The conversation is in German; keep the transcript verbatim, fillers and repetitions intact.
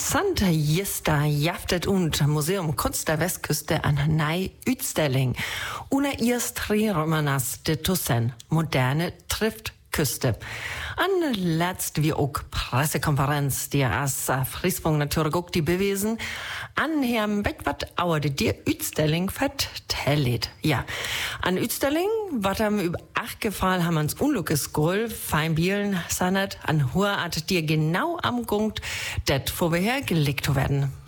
Santa Jista jaftet und Museum Kunst der Westküste an nei Utstelling. Una erst tre romanas de Tussen, moderne trifft Küste. An letzt wie auch Pressekonferenz, die als Friesbung natürlich auch die bewiesen, an Herrn Beckwatt auer de dir Utstelling vertellet. Ja, an Utstelling, wat am über acht gefallen haben ans Unlukes Gold, Feinbielen, Sanet, an Hoher at dir genau am Gungt, det vorher gelegt werden.